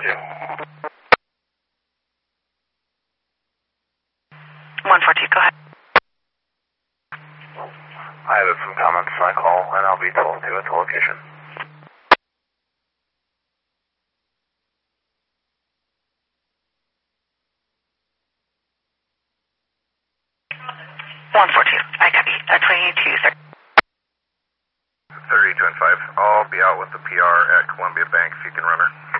142, go ahead. I have some comments on my call, and I'll be told to at the location. I copy. 22, 32 and 5. I'll be out with the PR at Columbia Bank if you can run her.